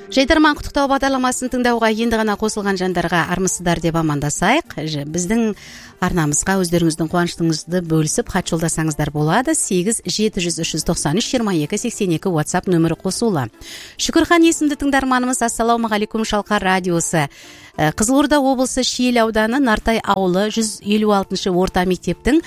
Жайдарман құттықтау бағдарламасын тыңдауға енді ғана қосылған жандарға армысыздар деп амандасайық. Біздің арнамызға өздеріңіздің қуаныштарыңызды бөлісіп хат жолдасаңыздар болады. 8-700-393-22-82 WhatsApp нөмірі қосулы. Шүкірхан есімді тыңдарманымыз, ассалаумағалейкум, Шалқар радиосы. Қызылорда облысы Шиелі ауданы Нартай ауылы 156-шы орта мектептің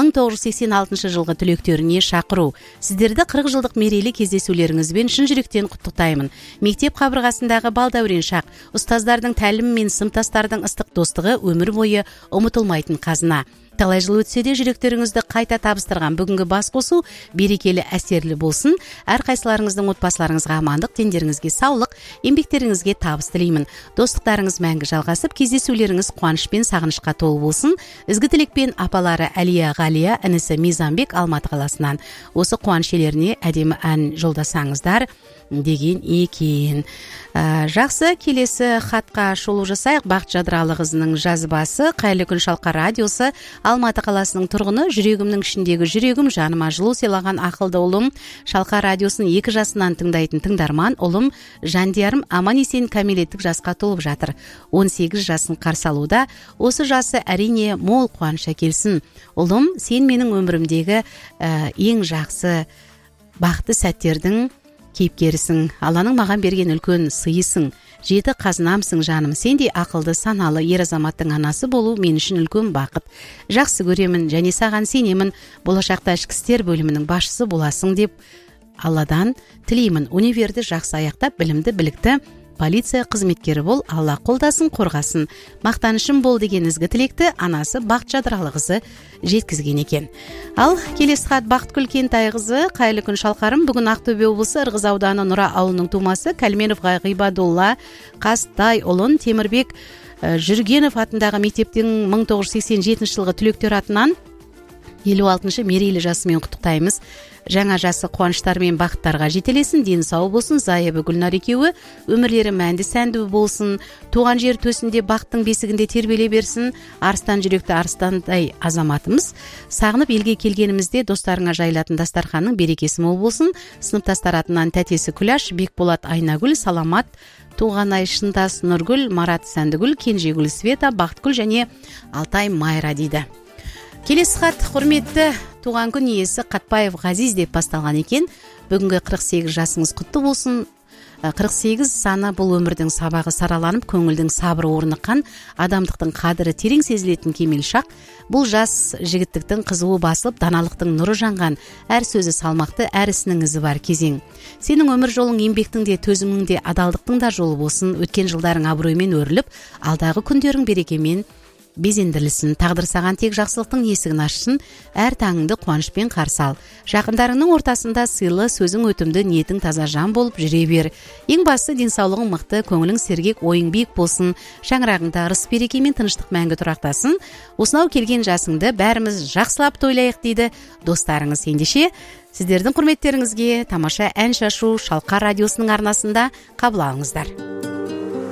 1986 жылғы түлектеріне шақыру. Сіздерді 40 жылдық мерейлі кездесулеріңізбен шын жүректен құттықтаймын. Мектеп қабырғасындағы балдәурен шақ, ұстаздардың тәлімі мен сыныптастардың ыстық достығы өмір бойы ұмытылмайтын қазына. Талай жыл өтсе де жүректеріңізді қайта табыстырған бүгінгі бас қосу берекелі, әсерлі болсын. Әрқайсыларыңыздың отбасыларыңызға амандық, тендеріңізге саулық, еңбектеріңізге табыс тілеймін. Достықтарыңыз мәңгі жалғасып, кездесулеріңіз қуаныш пен сағынышқа толы болсын. Ізгі тілекпен апалары Әлия, Ғалия, інісі Мизамбек Алматы қаласынан. Осы қуаныш иелеріне әдемі ән жолдасаңыздар деген екен. Жақсы, келесі хатқа шолу жасайық. Бақыт Жадыралықызының жазбасы. Қайырлы күн, Шалқар радиосы. Алматы қаласының тұрғыны, жүрегімнің ішіндегі жүрегім, жаныма жылу сыйлаған ақылды ұлым. Шалқар радиосын 2 жасынан тыңдайтын тыңдарман ұлым Жандиярым аман-есен кәмелеттік жасқа толып жатыр. 18 жасын қарсы алуда. Осы жасы әрине мол қуаныш әкелсін. Ұлым, сен менің өмірімдегі ең жақсы бақытты сәттердің кейіпкерісің. Алланың маған берген үлкен сыйысың. 7 қазынамсың жаным. Сендей ақылды, саналы ер азаматтың анасы болу мен үшін үлкен бақыт. Жақсы көремін және саған сенемін. Болашақта ішкі істер бөлімінің басшысы боласың деп Алладан тілеймін. Универді жақсы аяқтап, білімді, білікті полиция қызметкері бол. Алла қолдасын, қорғасын. Мақтанышым бол деген ізгі тілекті анасы Бақыт Жадыралықызы жеткізген екен. Ал келесі хат Бақытгүл Кентайқызы. Қайырлы күн, Шалқарым. Бүгін Ақтөбе облысы Ырғыз ауданы Нұра ауылының тумасы Кәлменов Ғибадулла Қастай ұлын Темірбек Жүргенов атындағы мектептің 1987 жылғы түлектер атынан 56-шы мерейлі жасымен құттықтаймыз. Жаңа жасы қуаныштар мен бақыттарға жетелесін, дені сау болсын. Зайыбы Гүлнар екеуі өмірлері мәнді сәнді болсын. Туған жер төсінде бақыттың бесігінде тербеле берсін. Арыстан жүректі арыстандай азаматымыз. Сағынып елге келгенімізде достарыңа жайылатын дастарханның берекесі мол болсын. Сыныптастар атынан тәтесі Күләш, Бекболат Айнагүл, Саламат, Туғанай Шынтас Нұргүл, Марат Сәндігүл, Кенжегүл Света, Бақытгүл және Алтай Майра дейді. Келесі хат құрметті туған күн иесі Қатпаев Ғазиз деп басталған екен. Бүгінгі 48 жасыңыз құтты болсын. 48 саны бұл өмірдің сабағы сараланып, көңілдің сабыры орныққан, адамдықтың қадірі терең сезілетін кемел шақ. Бұл жас жігіттіктің қызуы басылып, даналықтың нұры жанған, әр сөзі салмақты, әр ісінің ізі бар кезең. Сенің өмір жолың еңбектің де, төзімнің де, адалдықтың да жолы болсын. Өткен жылдарың абыроймен өріліп, алдағы күндерің берекемен безендірілсін. Тағдыр саған тек жақсылықтың есігін ашсын. Әр таңыңды қуанышпен қарсы ал. Жақындарыңның ортасында сыйлы, сөзің өтімді, ниетің таза жан болып жүре бер. Ең басты денсаулығың мықты, көңілің сергек, ойың биік болсын. Шаңырағыңда ырыс береке мен тыныштық мәңгі тұрақтасын. Осынау келген жасыңды бәріміз жақсылап тойлайық дейді достарыңыз. Ендеше сіздердің құрметтеріңізге тамаша ән шашу Шалқар радиосының арнасында қабыл алыңыздар.